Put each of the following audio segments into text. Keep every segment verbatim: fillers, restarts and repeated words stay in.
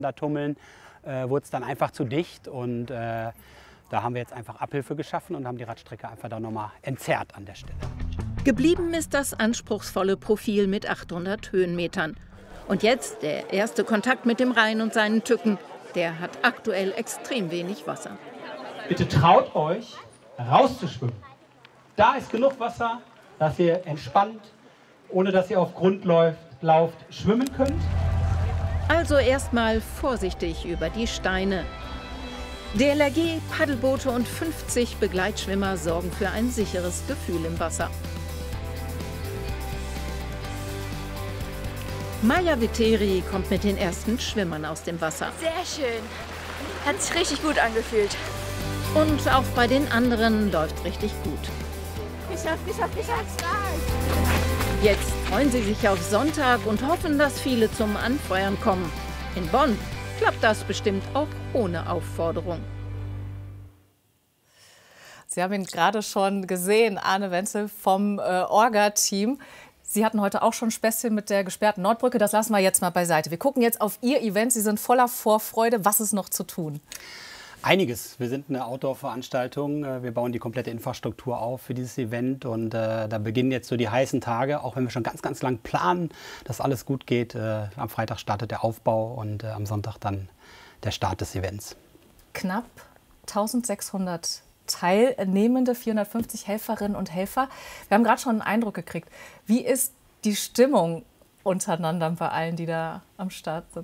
da tummeln, äh, wurde es dann einfach zu dicht und äh, da haben wir jetzt einfach Abhilfe geschaffen und haben die Radstrecke einfach da nochmal entzerrt an der Stelle. Geblieben ist das anspruchsvolle Profil mit achthundert Höhenmetern. Und jetzt der erste Kontakt mit dem Rhein und seinen Tücken. Der hat aktuell extrem wenig Wasser. Bitte traut euch, rauszuschwimmen. Da ist genug Wasser, dass ihr entspannt, ohne dass ihr auf Grund läuft, lauft, schwimmen könnt. Also erstmal vorsichtig über die Steine. D L R G, Paddelboote und fünfzig Begleitschwimmer sorgen für ein sicheres Gefühl im Wasser. Maja Viteri kommt mit den ersten Schwimmern aus dem Wasser. Sehr schön. Hat sich richtig gut angefühlt. Und auch bei den anderen läuft richtig gut. Geschafft, geschafft, geschafft. Jetzt freuen sie sich auf Sonntag und hoffen, dass viele zum Anfeuern kommen. In Bonn klappt das bestimmt auch ohne Aufforderung. Sie haben ihn gerade schon gesehen, Arne Wenzel vom äh, Orga-Team. Sie hatten heute auch schon Späßchen mit der gesperrten Nordbrücke. Das lassen wir jetzt mal beiseite. Wir gucken jetzt auf Ihr Event. Sie sind voller Vorfreude. Was ist noch zu tun? Einiges. Wir sind eine Outdoor-Veranstaltung. Wir bauen die komplette Infrastruktur auf für dieses Event. Und äh, da beginnen jetzt so die heißen Tage, auch wenn wir schon ganz, ganz lang planen, dass alles gut geht. Äh, am Freitag startet der Aufbau und äh, am Sonntag dann der Start des Events. Knapp eintausendsechshundert Teilnehmende, vierhundertfünfzig Helferinnen und Helfer. Wir haben gerade schon einen Eindruck gekriegt. Wie ist die Stimmung untereinander bei allen, die da am Start sind?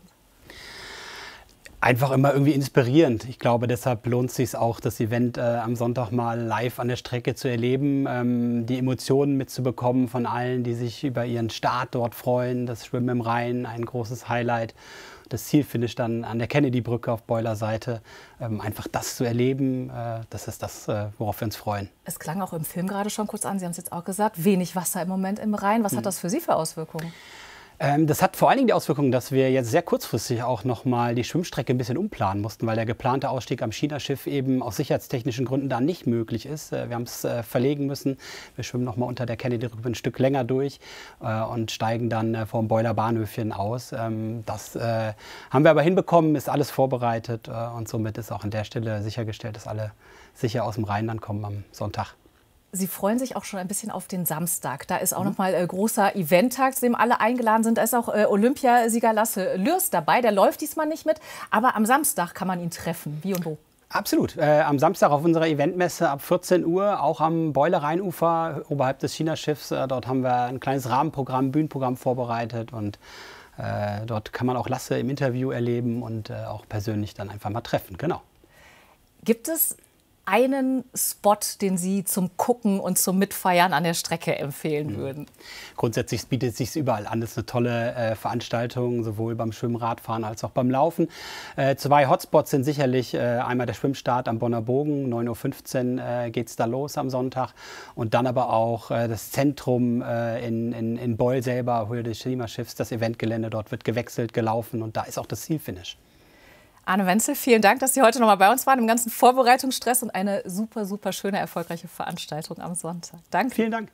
Einfach immer irgendwie inspirierend. Ich glaube, deshalb lohnt es sich auch, das Event äh, am Sonntag mal live an der Strecke zu erleben, ähm, die Emotionen mitzubekommen von allen, die sich über ihren Start dort freuen. Das Schwimmen im Rhein, ein großes Highlight. Das Zielfinish dann an der Kennedy-Brücke auf Boilerseite. Ähm, einfach das zu erleben, äh, das ist das, äh, worauf wir uns freuen. Es klang auch im Film gerade schon kurz an, Sie haben es jetzt auch gesagt, wenig Wasser im Moment im Rhein. Was mhm. hat das für Sie für Auswirkungen? Ähm, das hat vor allen Dingen die Auswirkung, dass wir jetzt sehr kurzfristig auch noch mal die Schwimmstrecke ein bisschen umplanen mussten, weil der geplante Ausstieg am China-Schiff eben aus sicherheitstechnischen Gründen da nicht möglich ist. Äh, wir haben es äh, verlegen müssen. Wir schwimmen noch mal unter der Kennedy-Brücke ein Stück länger durch äh, und steigen dann äh, vom Boiler-Bahnhöfchen aus. Ähm, das äh, haben wir aber hinbekommen, ist alles vorbereitet äh, und somit ist auch an der Stelle sichergestellt, dass alle sicher aus dem Rhein dann kommen am Sonntag. Sie freuen sich auch schon ein bisschen auf den Samstag. Da ist auch mhm. noch mal äh, großer Eventtag, zu dem alle eingeladen sind. Da ist auch äh, Olympiasieger Lasse Lürs dabei. Der läuft diesmal nicht mit, aber am Samstag kann man ihn treffen. Wie und wo? Absolut. Äh, am Samstag auf unserer Eventmesse ab vierzehn Uhr, auch am Boiler-Rheinufer, oberhalb des China-Schiffs. Äh, dort haben wir ein kleines Rahmenprogramm, Bühnenprogramm vorbereitet. Und äh, dort kann man auch Lasse im Interview erleben und äh, auch persönlich dann einfach mal treffen. Genau. Gibt es einen Spot, den Sie zum Gucken und zum Mitfeiern an der Strecke empfehlen würden? Grundsätzlich bietet es sich überall an. Das ist eine tolle äh, Veranstaltung, sowohl beim Schwimmradfahren als auch beim Laufen. Äh, zwei Hotspots sind sicherlich äh, einmal der Schwimmstart am Bonner Bogen, neun Uhr fünfzehn äh, geht es da los am Sonntag. Und dann aber auch äh, das Zentrum äh, in, in, in Beul selber, Höhe des Klimaschiffs, das Eventgelände. Dort wird gewechselt, gelaufen und da ist auch das Zielfinish. Arne Wenzel, vielen Dank, dass Sie heute noch mal bei uns waren im ganzen Vorbereitungsstress und eine super, super schöne, erfolgreiche Veranstaltung am Sonntag. Danke. Vielen Dank.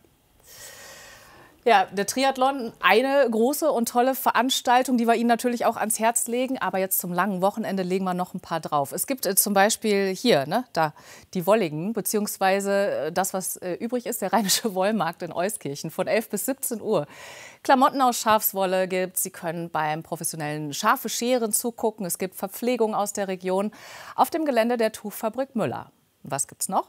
Ja, der Triathlon, eine große und tolle Veranstaltung, die wir Ihnen natürlich auch ans Herz legen. Aber jetzt zum langen Wochenende legen wir noch ein paar drauf. Es gibt äh, zum Beispiel hier, ne, da, die Wollingen, beziehungsweise äh, das, was äh, übrig ist, der Rheinische Wollmarkt in Euskirchen von elf bis siebzehn Uhr. Klamotten aus Schafswolle gibt es. Sie können beim professionellen Schafe scheren zugucken. Es gibt Verpflegung aus der Region auf dem Gelände der Tuchfabrik Müller. Und was gibt's noch?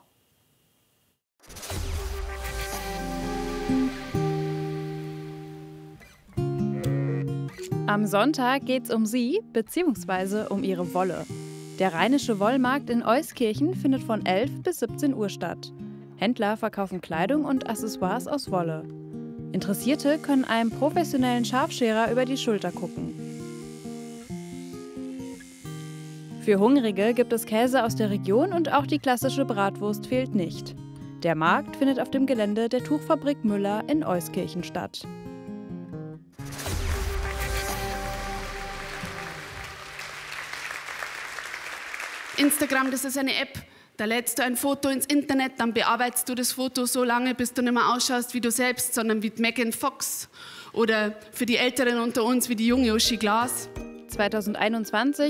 Am Sonntag geht es um Sie bzw. um Ihre Wolle. Der Rheinische Wollmarkt in Euskirchen findet von elf bis siebzehn Uhr statt. Händler verkaufen Kleidung und Accessoires aus Wolle. Interessierte können einem professionellen Schafscherer über die Schulter gucken. Für Hungrige gibt es Käse aus der Region und auch die klassische Bratwurst fehlt nicht. Der Markt findet auf dem Gelände der Tuchfabrik Müller in Euskirchen statt. Instagram, das ist eine App, da lädst du ein Foto ins Internet, dann bearbeitest du das Foto so lange, bis du nicht mehr ausschaust wie du selbst, sondern wie Megan Fox oder für die Älteren unter uns wie die junge Uschi Glas. zweitausendeinundzwanzig